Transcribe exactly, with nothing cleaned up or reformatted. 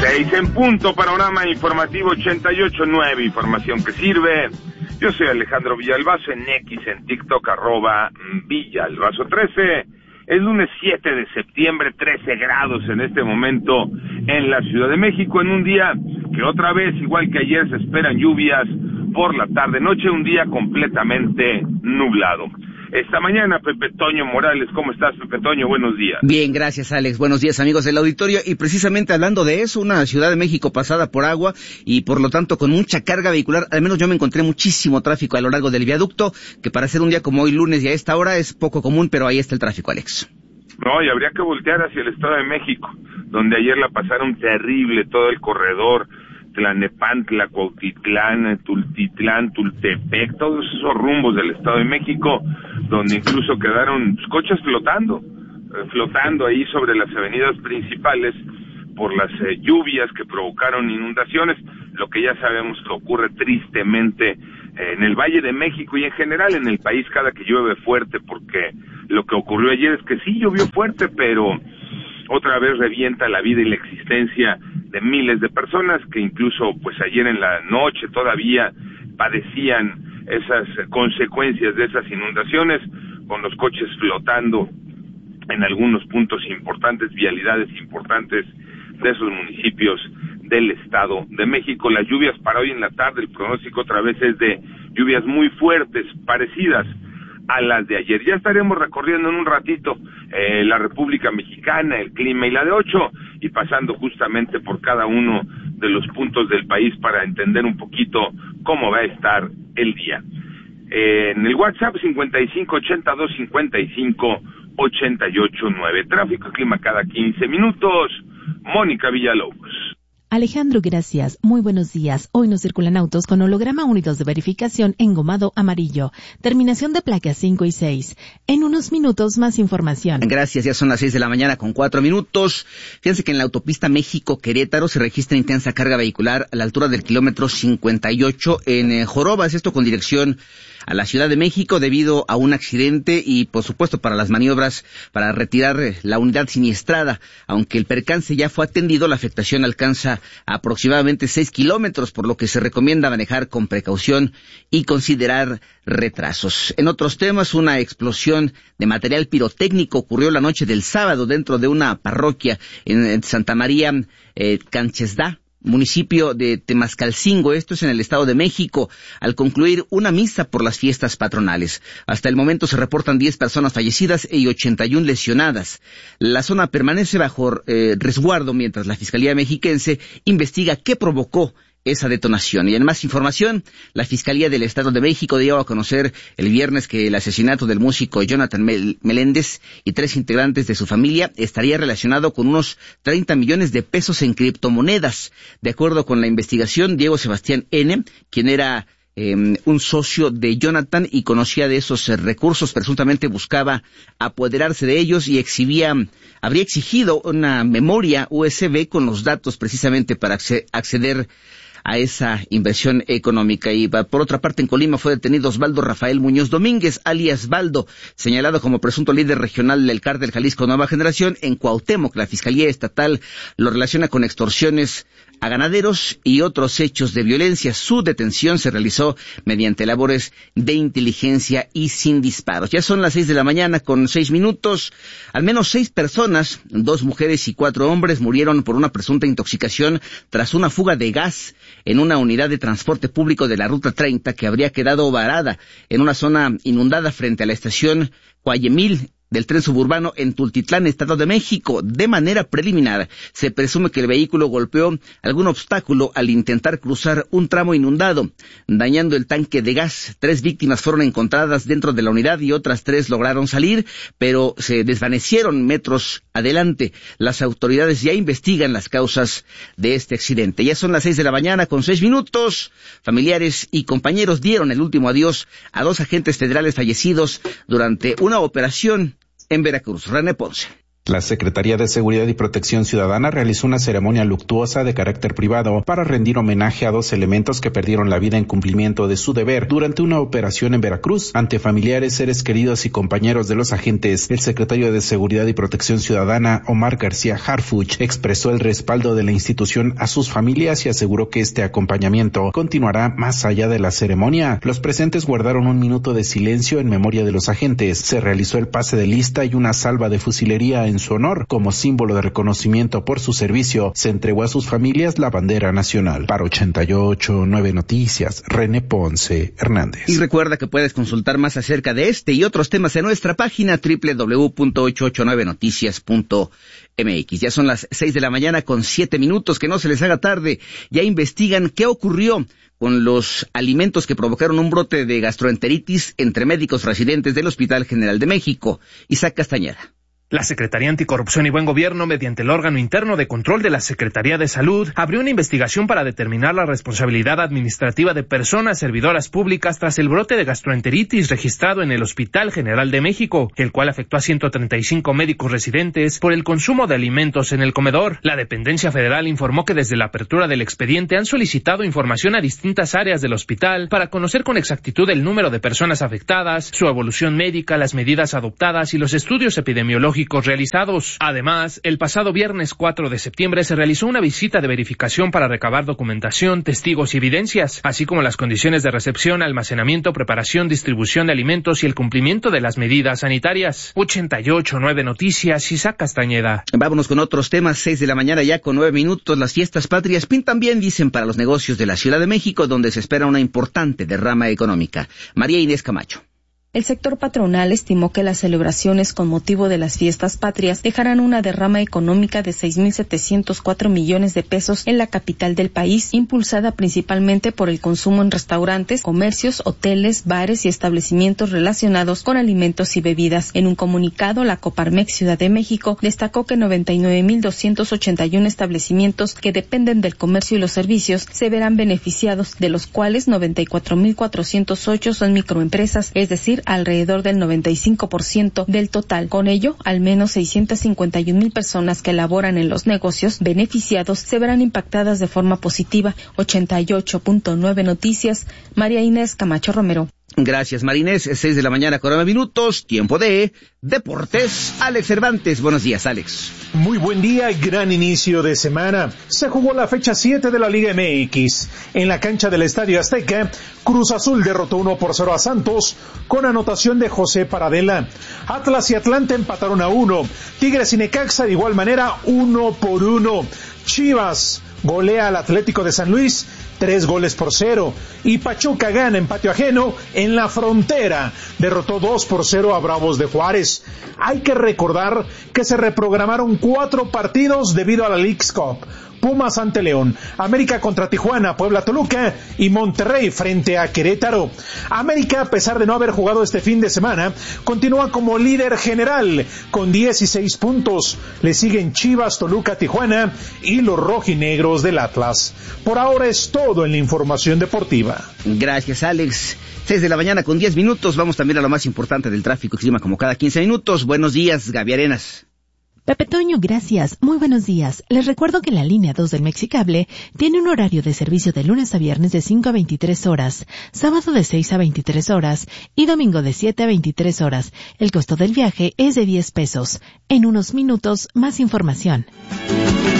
Seis en punto, panorama informativo ochenta y ocho punto nueve, información que sirve. Yo soy Alejandro Villalbazo, en X, en TikTok, arroba Villalbazo trece. Es lunes siete de septiembre, trece grados en este momento en la Ciudad de México, en un día que otra vez, igual que ayer, se esperan lluvias por la tarde-noche, un día completamente nublado. Esta mañana, Pepe Toño Morales, ¿cómo estás, Pepe Toño? Buenos días. Bien, gracias, Alex. Buenos días, amigos del auditorio. Y precisamente hablando de eso, una Ciudad de México pasada por agua y por lo tanto con mucha carga vehicular. Al menos yo me encontré muchísimo tráfico a lo largo del viaducto, que para ser un día como hoy lunes y a esta hora es poco común, pero ahí está el tráfico, Alex. No, y habría que voltear hacia el Estado de México, donde ayer la pasaron terrible todo el corredor, Tlanepantla, Cuautitlán, Tultitlán, Tultepec, todos esos rumbos del Estado de México, donde incluso quedaron pues, coches flotando, eh, flotando ahí sobre las avenidas principales por las eh, lluvias que provocaron inundaciones, lo que ya sabemos que ocurre tristemente eh, en el Valle de México y en general en el país cada que llueve fuerte, porque lo que ocurrió ayer es que sí llovió fuerte, pero otra vez revienta la vida y la existencia de miles de personas que incluso pues ayer en la noche todavía padecían esas consecuencias de esas inundaciones, con los coches flotando en algunos puntos importantes, vialidades importantes de esos municipios del Estado de México. Las lluvias para hoy en la tarde, el pronóstico otra vez es de lluvias muy fuertes, parecidas a las de ayer. Ya estaremos recorriendo en un ratito eh, la República Mexicana, el clima y la de ocho, y pasando justamente por cada uno de los puntos del país para entender un poquito cómo va a estar el día. Eh, en el WhatsApp cincuenta y cinco ochenta y dos cincuenta y cinco ochenta y ocho nueve. Tráfico y clima cada quince minutos. Mónica Villalobos. Alejandro, gracias. Muy buenos días. Hoy nos circulan autos con holograma únicos de verificación engomado amarillo. Terminación de placas cinco y seis. En unos minutos más información. Gracias, ya son las seis de la mañana con cuatro minutos. Fíjense que en la autopista México-Querétaro se registra intensa carga vehicular a la altura del kilómetro cincuenta y ocho en eh, Jorobas, esto con dirección a la Ciudad de México debido a un accidente y, por supuesto, para las maniobras para retirar la unidad siniestrada. Aunque el percance ya fue atendido, la afectación alcanza aproximadamente seis kilómetros, por lo que se recomienda manejar con precaución y considerar retrasos. En otros temas, una explosión de material pirotécnico ocurrió la noche del sábado dentro de una parroquia en Santa María eh, Canchesdá, municipio de Temascalcingo, esto es en el Estado de México, al concluir una misa por las fiestas patronales. Hasta el momento se reportan diez personas fallecidas y ochenta y una lesionadas. La zona permanece bajo eh, resguardo mientras la Fiscalía Mexiquense investiga qué provocó esa detonación. Y en más información, la Fiscalía del Estado de México dio a conocer el viernes que el asesinato del músico Jonathan Mel- Meléndez y tres integrantes de su familia estaría relacionado con unos treinta millones de pesos en criptomonedas. De acuerdo con la investigación, Diego Sebastián N., quien era eh, un socio de Jonathan y conocía de esos eh, recursos, presuntamente buscaba apoderarse de ellos y exhibía, habría exigido una memoria U S B con los datos precisamente para acce- acceder a esa inversión económica. Y por otra parte, en Colima fue detenido Osvaldo Rafael Muñoz Domínguez, alias Baldo, señalado como presunto líder regional del cártel Jalisco Nueva Generación. En Cuauhtémoc, la Fiscalía Estatal lo relaciona con extorsiones a ganaderos y otros hechos de violencia. Su detención se realizó mediante labores de inteligencia y sin disparos. Ya son las seis de la mañana con seis minutos. Al menos seis personas, dos mujeres y cuatro hombres, murieron por una presunta intoxicación tras una fuga de gas en una unidad de transporte público de la Ruta treinta que habría quedado varada en una zona inundada frente a la estación Cuayemil del tren suburbano en Tultitlán, Estado de México. De manera preliminar, se presume que el vehículo golpeó algún obstáculo al intentar cruzar un tramo inundado, dañando el tanque de gas. Tres víctimas fueron encontradas dentro de la unidad y otras tres lograron salir, pero se desvanecieron metros adelante. Las autoridades ya investigan las causas de este accidente. Ya son las seis de la mañana con seis minutos. Familiares y compañeros dieron el último adiós a dos agentes federales fallecidos durante una operación en Veracruz. René Ponce. La Secretaría de Seguridad y Protección Ciudadana realizó una ceremonia luctuosa de carácter privado para rendir homenaje a dos elementos que perdieron la vida en cumplimiento de su deber durante una operación en Veracruz. Ante familiares, seres queridos y compañeros de los agentes, el secretario de Seguridad y Protección Ciudadana, Omar García Harfuch, expresó el respaldo de la institución a sus familias y aseguró que este acompañamiento continuará más allá de la ceremonia. Los presentes guardaron un minuto de silencio en memoria de los agentes. Se realizó el pase de lista y una salva de fusilería en su honor. Como símbolo de reconocimiento por su servicio, se entregó a sus familias la bandera nacional. Para ochenta y ocho punto nueve Noticias, René Ponce Hernández. Y recuerda que puedes consultar más acerca de este y otros temas en nuestra página doble u doble u doble u punto ochocientos ochenta y nueve noticias punto m x. Ya son las seis de la mañana con siete minutos, que no se les haga tarde. Ya investigan qué ocurrió con los alimentos que provocaron un brote de gastroenteritis entre médicos residentes del Hospital General de México. Isaac Castañeda. La Secretaría Anticorrupción y Buen Gobierno, mediante el órgano interno de control de la Secretaría de Salud, abrió una investigación para determinar la responsabilidad administrativa de personas servidoras públicas tras el brote de gastroenteritis registrado en el Hospital General de México, el cual afectó a ciento treinta y cinco médicos residentes por el consumo de alimentos en el comedor. La dependencia federal informó que desde la apertura del expediente han solicitado información a distintas áreas del hospital para conocer con exactitud el número de personas afectadas, su evolución médica, las medidas adoptadas y los estudios epidemiológicos realizados. Además, el pasado viernes cuatro de septiembre se realizó una visita de verificación para recabar documentación, testigos y evidencias, así como las condiciones de recepción, almacenamiento, preparación, distribución de alimentos y el cumplimiento de las medidas sanitarias. ochenta y ocho punto nueve Noticias, Isaac Castañeda. Vámonos con otros temas. Seis de la mañana ya con nueve minutos. Las fiestas patrias pintan bien, dicen, para los negocios de la Ciudad de México, donde se espera una importante derrama económica. María Inés Camacho. El sector patronal estimó que las celebraciones con motivo de las fiestas patrias dejarán una derrama económica de seis mil setecientos cuatro millones de pesos en la capital del país, impulsada principalmente por el consumo en restaurantes, comercios, hoteles, bares y establecimientos relacionados con alimentos y bebidas. En un comunicado, la Coparmex Ciudad de México destacó que noventa y nueve mil doscientos ochenta y uno establecimientos que dependen del comercio y los servicios se verán beneficiados, de los cuales noventa y cuatro mil cuatrocientos ocho son microempresas, es decir, alrededor del noventa y cinco por ciento del total. Con ello, al menos seiscientas cincuenta y un mil personas que laboran en los negocios beneficiados se verán impactadas de forma positiva. ochenta y ocho punto nueve Noticias, María Inés Camacho Romero. Gracias, Marinés. Seis de la mañana con nueve minutos. Tiempo de Deportes. Alex Cervantes. Buenos días, Alex. Muy buen día y gran inicio de semana. Se jugó la fecha siete de la Liga M X. En la cancha del Estadio Azteca, Cruz Azul derrotó uno por cero a Santos con anotación de José Paradela. Atlas y Atlante empataron a uno. Tigres y Necaxa de igual manera uno por uno. Chivas golea al Atlético de San Luis tres goles por cero. Y Pachuca gana en patio ajeno en la Frontera. Derrotó dos por cero a Bravos de Juárez. Hay que recordar que se reprogramaron cuatro partidos debido a la Leagues Cup. Pumas ante León, América contra Tijuana, Puebla Toluca y Monterrey frente a Querétaro. América, a pesar de no haber jugado este fin de semana, continúa como líder general con dieciséis puntos. Le siguen Chivas, Toluca, Tijuana y los rojinegros del Atlas. Por ahora es todo en la información deportiva. Gracias, Alex. Seis de la mañana con diez minutos. Vamos también a lo más importante del tráfico y clima como cada quince minutos. Buenos días, Gaby Arenas. Pepe Toño, gracias. Muy buenos días. Les recuerdo que la línea dos del Mexicable tiene un horario de servicio de lunes a viernes de cinco a veintitrés horas, sábado de seis a veintitrés horas y domingo de siete a veintitrés horas. El costo del viaje es de diez pesos. En unos minutos, más información.